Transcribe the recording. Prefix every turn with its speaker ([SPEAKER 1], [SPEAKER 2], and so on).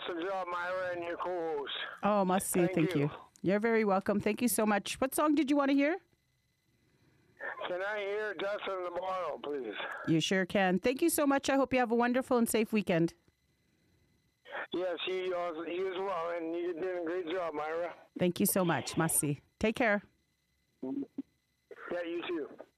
[SPEAKER 1] awesome job, Myra, and your co-host.
[SPEAKER 2] Oh, must see. Thank you. You're very welcome. Thank you so much. What song did you want to hear?
[SPEAKER 1] Can I hear Dustin tomorrow, please?
[SPEAKER 2] You sure can. Thank you so much. I hope you have a wonderful and safe weekend.
[SPEAKER 1] Yes, you as well, and you did a great job, Myra.
[SPEAKER 2] Thank you so much. Must see. Take care.
[SPEAKER 1] Yeah, you too.